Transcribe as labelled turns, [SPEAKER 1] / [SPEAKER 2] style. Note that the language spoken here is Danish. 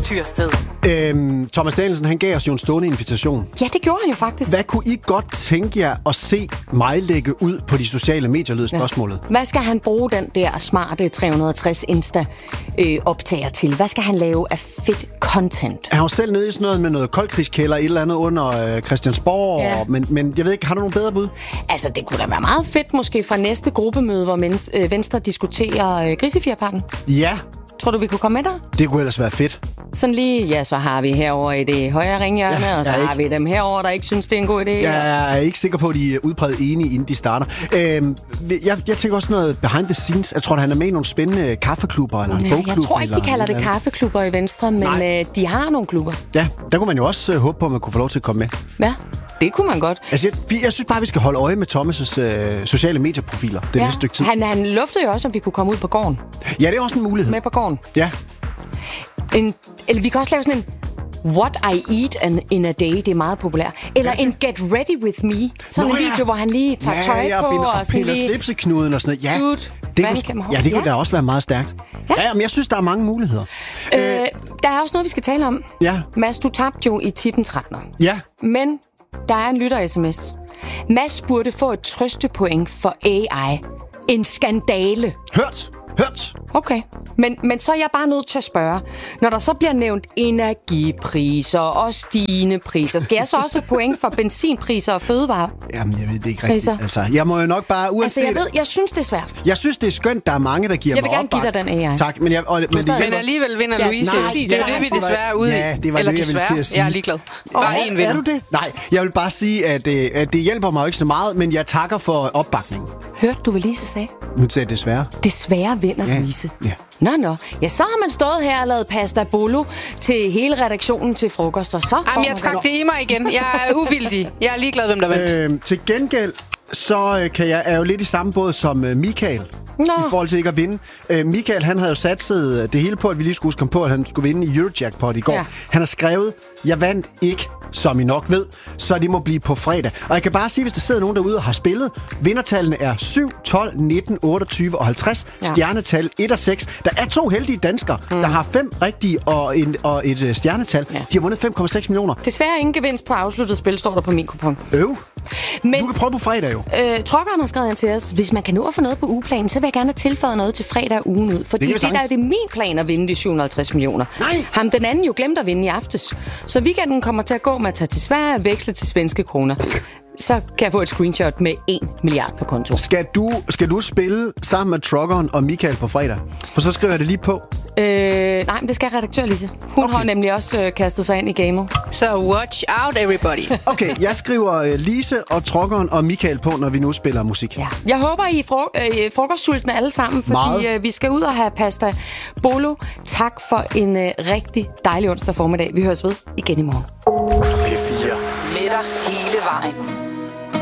[SPEAKER 1] Tyrsted.
[SPEAKER 2] Thomas Danielsen, han gav os jo en stående invitation.
[SPEAKER 3] Ja, det gjorde han jo faktisk.
[SPEAKER 2] Hvad kunne I godt tænke jer at se mig lægge ud på de sociale medier, lød spørgsmålet?
[SPEAKER 3] Hvad skal han bruge den der smarte 360 Insta-optager til? Hvad skal han lave af fedt content?
[SPEAKER 2] Er han selv nede i sådan noget med noget koldkrigskælder, et eller andet under Christiansborg?
[SPEAKER 3] Ja.
[SPEAKER 2] Men jeg ved ikke, har du nogle bedre bud?
[SPEAKER 3] Altså, det kunne da være meget fedt måske fra næste gruppemøde, hvor Venstre diskuterer grisefjerparken.
[SPEAKER 2] Ja.
[SPEAKER 3] Tror du, vi kunne komme med der?
[SPEAKER 2] Det kunne ellers være fedt.
[SPEAKER 3] Sådan lige, ja, så har vi herover i det højre ringhjørne, og så har vi dem herover, der ikke synes, det er en god idé.
[SPEAKER 2] Jeg er ikke sikker på, at de er udpræget enige, inden de starter. Jeg tænker også noget behind the scenes. Jeg tror, at han er med i nogle spændende kaffeklubber eller en bogklub.
[SPEAKER 3] Jeg tror ikke, de kalder det kaffeklubber i Venstre, men de har nogle klubber.
[SPEAKER 2] Ja, der kunne man jo også håbe på, at man kunne få lov til at komme med.
[SPEAKER 3] Ja. Det kunne man godt.
[SPEAKER 2] Altså, jeg synes bare, vi skal holde øje med Thomas' sociale medieprofiler det næste stykke tid.
[SPEAKER 3] Han luftede jo også, om vi kunne komme ud på gården.
[SPEAKER 2] Ja, det er også en mulighed.
[SPEAKER 3] Med på gården.
[SPEAKER 2] Ja.
[SPEAKER 3] Eller vi kan også lave sådan en What I Eat in a Day, det er meget populært. Eller en Get Ready With Me. Sådan en video, hvor han lige tager tøj på.
[SPEAKER 2] Og piller slipseknuden og sådan noget. Ja, det kunne da også være meget stærkt. Ja, men jeg synes, der er mange muligheder.
[SPEAKER 3] Der er også noget, vi skal tale om.
[SPEAKER 2] Ja.
[SPEAKER 3] Mads, du tabte jo i tippen 13'er.
[SPEAKER 2] Ja.
[SPEAKER 3] Men der er en lytter-sms. Mads burde få et trøstepoint for AI. En skandale.
[SPEAKER 2] Hørt.
[SPEAKER 3] Okay, men så er jeg bare nødt til at spørge. Når der så bliver nævnt energipriser og stigende priser, skal jeg så også have point for benzinpriser og fødevarer?
[SPEAKER 2] Jamen, jeg ved det ikke rigtigt. Altså, jeg må jo nok bare uanset...
[SPEAKER 3] Altså, jeg synes, det er svært.
[SPEAKER 2] Jeg synes, det er skønt, der er mange, der giver mig
[SPEAKER 3] opbak. Jeg vil gerne give dig den AI.
[SPEAKER 2] Tak,
[SPEAKER 4] men alligevel vinder Louise. Det er jo det, vi desværre er ude i.
[SPEAKER 2] Ja, det var
[SPEAKER 4] eller
[SPEAKER 2] det, jeg ville til at sige.
[SPEAKER 4] Jeg er ligeglad. Bare en vinder.
[SPEAKER 2] Er du det? Nej, jeg vil bare sige, at det hjælper mig jo ikke så meget, men jeg takker for opbakningen.
[SPEAKER 3] Hørte du, hvad Lise sagde?
[SPEAKER 2] Hun sagde desværre.
[SPEAKER 3] Desværre vinder Louise. Ja. Nå. Ja, så har man stået her og lavet pasta bolo til hele redaktionen til frokost, og så...
[SPEAKER 4] Jamen, jeg trak det i mig igen. Jeg er uvildig. Jeg er ligeglad, hvem der vandt.
[SPEAKER 2] Til gengæld, så er jo lidt i samme båd som Michael. I forhold til ikke at vinde. Michael, han havde jo satset det hele på, at vi lige skulle komme på, at han skulle vinde i Eurojackpot i går. Ja. Han har skrevet, jeg vandt ikke, som I nok ved, så det må blive på fredag. Og jeg kan bare sige, hvis der sidder nogen derude og har spillet, vindertallene er 7, 12, 19, 28 og 50. Ja. Stjernetal 1 og 6. Der er 2 heldige danskere, der har 5 rigtige og et stjernetal. Ja. De har vundet 5,6 millioner.
[SPEAKER 3] Desværre ingen gevinst på afsluttet spil, står der på min kupon.
[SPEAKER 2] Men, du kan prøve på fredag jo.
[SPEAKER 3] Truckeren har skrevet til os, hvis man kan nå at få noget på ugeplanen, så vil jeg gerne have tilføjet noget til fredag ugen ud. Fordi det er min plan at vinde de 750 millioner.
[SPEAKER 2] Nej.
[SPEAKER 3] Ham den anden jo glemte at vinde i aftes. Så weekenden kommer til at gå med at tage til Sverige og veksle til svenske kroner. Så kan jeg få et screenshot med 1 milliard på konto.
[SPEAKER 2] Skal du spille sammen med Truckeren og Michael på fredag? For så skriver jeg det lige på.
[SPEAKER 3] Nej, men det skal redaktør Lise. Hun har nemlig også kastet sig ind i gamet.
[SPEAKER 4] Så watch out, everybody.
[SPEAKER 2] Okay, jeg skriver Lise og Truckeren og Michael på, når vi nu spiller musik.
[SPEAKER 3] Ja. Jeg håber, I er frokostsultne alle sammen, fordi vi skal ud og have pasta bolo. Tak for en rigtig dejlig onsdag formiddag. Vi høres ved igen i morgen.